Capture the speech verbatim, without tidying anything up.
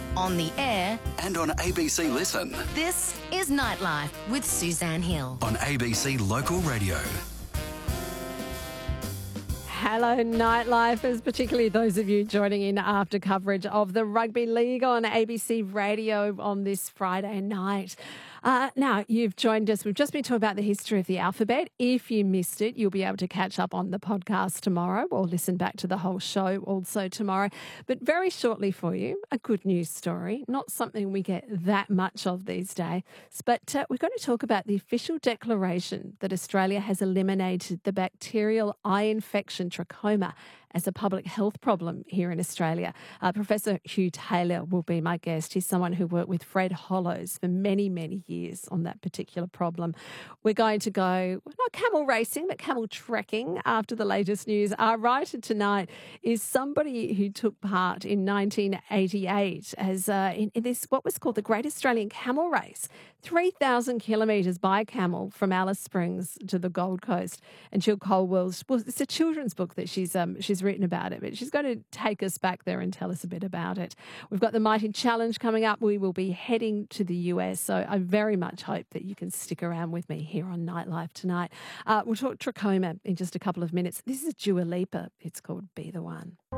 on the air, and on A B C Listen. this is Nightlife with Suzanne Hill. On A B C Local Radio. Hello, Nightlifers, particularly those of you joining in after coverage of the Rugby League on A B C Radio on this Friday night. Uh, now, you've joined us. We've just been talking about the history of the alphabet. If you missed it, you'll be able to catch up on the podcast tomorrow or listen back to the whole show also tomorrow. But very shortly for you, a good news story, not something we get that much of these days. But uh, we're going to talk about the official declaration that Australia has eliminated the bacterial eye infection trachoma as a public health problem here in Australia. Uh, Professor Hugh Taylor will be my guest. He's someone who worked with Fred Hollows for many, many years on that particular problem. We're going to go, well, not camel racing, but camel trekking after the latest news. Our writer tonight is somebody who took part in nineteen eighty-eight as uh, in, in this, what was called the Great Australian Camel Race, three thousand kilometres by camel from Alice Springs to the Gold Coast. And Jill Colwell's, well, it's a children's book that she's um, she's written about it, but she's going to take us back there and tell us a bit about it. We've got the Mighty Challenge coming up. We will be heading to the U S, so I very much hope that you can stick around with me here on Nightlife tonight. Uh, we'll talk trachoma in just a couple of minutes. This is Dua Lipa. It's called Be The One.